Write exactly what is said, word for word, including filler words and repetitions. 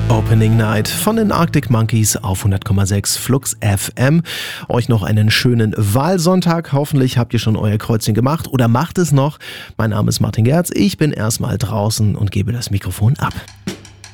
Opening Night von den Arctic Monkeys auf hundert Komma sechs Flux F M. Euch noch einen schönen Wahlsonntag. Hoffentlich habt ihr schon euer Kreuzchen gemacht oder macht es noch. Mein Name ist Martin Gerz. Ich bin erstmal draußen und gebe das Mikrofon ab.